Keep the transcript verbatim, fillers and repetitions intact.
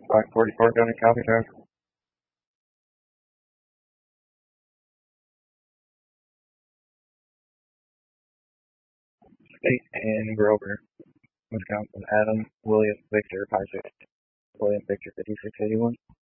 five forty-four, got a copy, driver. State and Grover, Wisconsin. Adam William Victor five six William Victor fifty-six eighty-one.